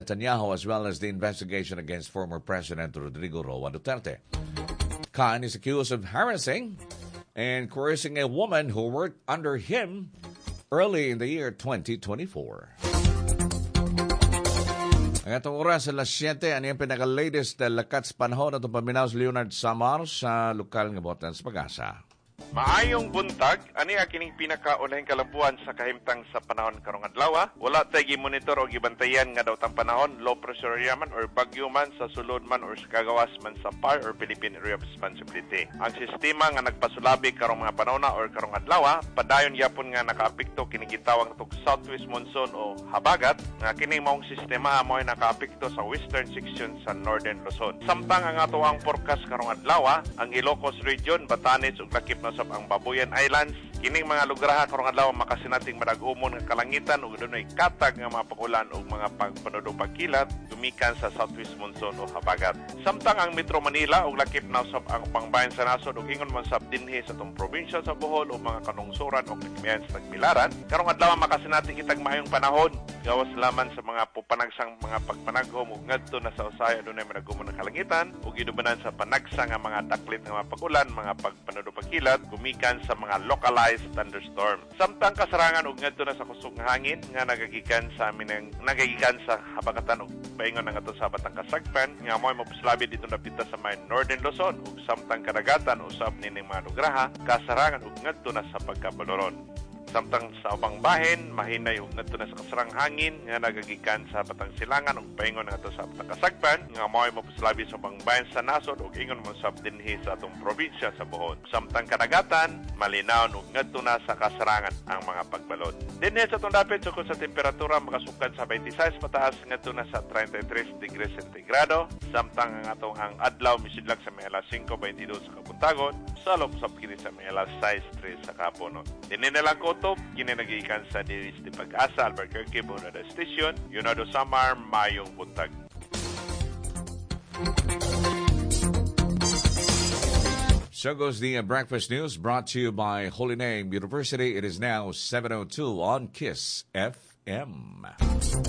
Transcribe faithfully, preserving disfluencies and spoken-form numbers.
Netanyahu as well as the investigation against former President Rodrigo Roa Duterte. Khan is accused of harassing and coercing a woman who worked under him early in the year twenty twenty-four. Ang atong oras sa alas siyete, ano yung pinaka-latest na lakat sa panahon at paminaw si Leonard Samar sa lokal nga botan sa Pag-asa. Maayong buntag, ani kining pinakaunahing kalabuan sa kahimtang sa panahon karong adlaw. Wala tay gi-monitor o gibantayan nga daw tang panahon, low pressure area man or bagyo man sa sulod man or sa kagawas man sa P A R or Philippine Area of Responsibility. Ang sistema nga nagpasulabi karong mga panahon or karong adlaw, padayon yapon nga nakaapekto kini gitawag tog southwest monsoon o habagat, nga kini maong sistema mo ay nakaapekto sa western section sa northern Luzon. Samtang ang ato ang forecast karong adlaw, ang Ilocos Region, Batanes ug lakip na ang Babuyan Islands, kining mga lugar karong adlaw makasinating madagumon nga kalangitan ug dunay katag nga mga pagulan ug mga pagpanudong pagkilat gumikan sa southwest monsoon o habagat. Samtang ang Metro Manila ug lakip na usab ang pangbayan sa nasod ug ingon man sab dinhi sa tong probinsya sa Bohol ug mga kanungsoran ug nakimiyan sa Tagbilaran, karong adlaw makasinating kitag maayong panahon gawas laman sa mga pupanagsang mga pagpanagom ug ngadto na sa usaya dunay madagumon nga kalangitan ug gidubanan sa panagsa nga mga daklit nga mga pagulan, mga pagpanudong pagkilat gumikan sa mga localized thunderstorm. Samtang kasarangan ug ngadto na sa kusog nga hangin nga nagagikan sa amin ang nagagikan sa habagatan ug paingon nga ato sa batang kasagpan nga mo'y mapuslabi dito napita sa may northern Luzon ug samtang kadagatan usab nining mga lugraha kasarangan ug ngadto na sa pagkabaloron. Samtang sa ubang bahin, mahinay ug ngadto na sa kasarang hangin nga nagagikan sa batang silangan ug paingon nga ato sa batang kasagpan nga mo'y mapuslabi sa ubang bahin sa nasod ug ingon mo sab dinhi sa atong probinsya sa Bohol. Samtang kadagatan, malinaw ug ngadto na sa kasarangan ang mga pagbalod. Dinhi sa atong dapit sukod sa temperatura makasukad sa twenty-six pataas ngadto na sa thirty-three degrees centigrado. Samtang ang atong ang adlaw misidlak sa may alas five twenty-two sa kabuntagon, salop sa kini sa may alas six three sa kapunon. Dinhi na lang ko top, kini nagikan sa Diris de Pag-asa, Albuquerque, Bonada Station, Yunado Samar, Mayong Buntag. So goes the uh, breakfast news brought to you by Holy Name University. It is now seven oh two on KISS F M.